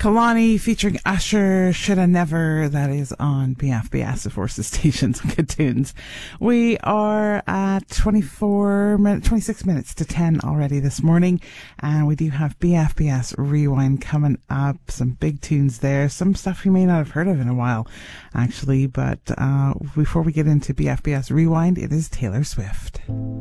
Kalani featuring Usher, Shoulda Never. That is on BFBS, of course, the station's good tunes. We are at 26 minutes to 10 already this morning, and we do have BFBS Rewind coming up. Some big tunes there, some stuff you may not have heard of in a while, actually. But before we get into BFBS Rewind, it is Taylor Swift.